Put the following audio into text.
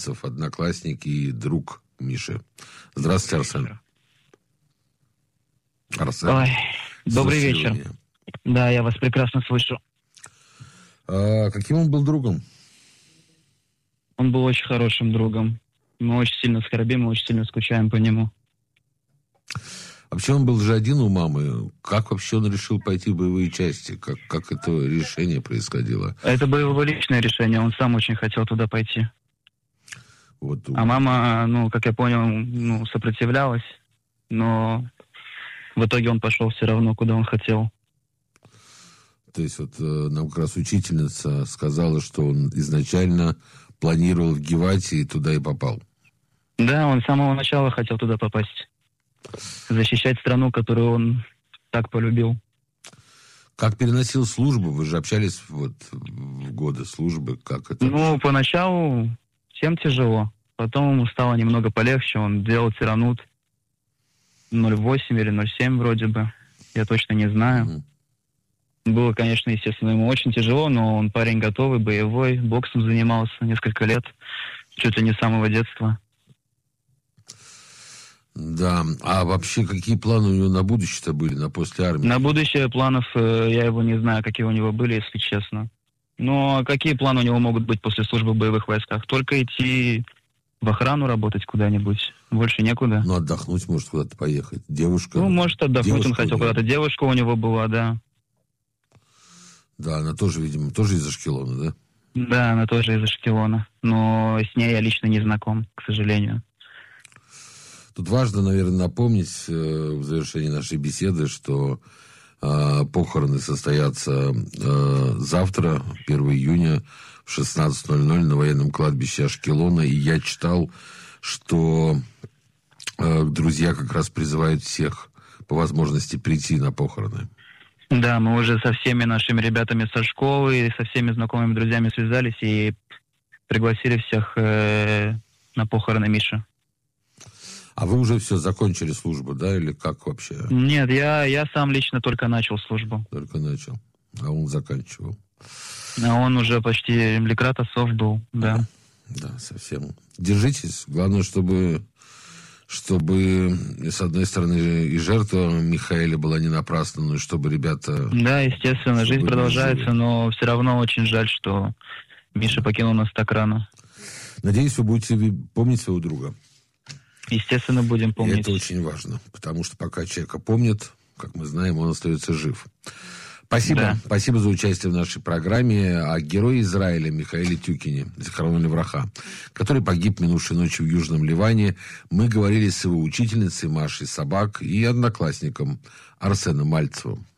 Мальцев, одноклассник и друг Миши. Здравствуйте, Арсен. Арсен. Ой, добрый вечер. Да, я вас прекрасно слышу. А каким он был другом? Он был очень хорошим другом. Мы очень сильно скорбим, мы очень сильно скучаем по нему. Вообще он был же один у мамы. Как вообще он решил пойти в боевые части? Как это решение происходило? Это было его личное решение, он сам очень хотел туда пойти. Вот. А мама, как я понял, сопротивлялась, но в итоге он пошел все равно, куда он хотел. То есть вот нам как раз учительница сказала, что он изначально планировал в Гевате и туда и попал. Да, он с самого начала хотел туда попасть. Защищать страну, которую он так полюбил. Как переносил службу? Вы же общались в годы службы. Как это? Поначалу всем тяжело. Потом ему стало немного полегче. Он делал тиранут 0,8 или 0,7 вроде бы. Я точно не знаю. Было, конечно, естественно, ему очень тяжело, но он парень готовый, боевой. Боксом занимался несколько лет. Чуть ли не с самого детства. Да. А вообще, какие планы у него на будущее-то были, на после армии? На будущее планов я его не знаю, какие у него были, если честно. Но какие планы у него могут быть после службы в боевых войсках? Только идти в охрану работать куда-нибудь. Больше некуда. Отдохнуть, может, куда-то поехать. Девушка. Может, отдохнуть он хотел куда-то. Девушка у него была, да. Да, она тоже, видимо, из Ашкелона, да? Да, она тоже из Ашкелона. Но с ней я лично не знаком, к сожалению. Тут важно, наверное, напомнить в завершении нашей беседы, что похороны состоятся завтра, 1 июня, в 16:00 на военном кладбище Ашкелона. И я читал, что друзья как раз призывают всех по возможности прийти на похороны. Да, мы уже со всеми нашими ребятами со школы, со всеми знакомыми друзьями связались и пригласили всех на похороны Миши. А вы уже все, закончили службу, да, или как вообще? Нет, я сам лично только начал службу. Только начал, а он заканчивал. А он уже почти лекрат Асов был, да. Да, совсем. Держитесь, главное, чтобы с одной стороны и жертва Михаэля была не напрасна, но и чтобы ребята... Да, естественно, жизнь продолжается, но все равно очень жаль, что Миша покинул нас так рано. Надеюсь, вы будете помнить своего друга. Естественно, будем помнить. И это очень важно, потому что пока человека помнят, как мы знаем, он остается жив. Спасибо. Да. Спасибо за участие в нашей программе. О герое Израиля Михаэле Тюкине, Зихарон левраха, который погиб минувшей ночью в Южном Ливане, мы говорили с его учительницей Машей Собак и одноклассником Арсеном Мальцевым.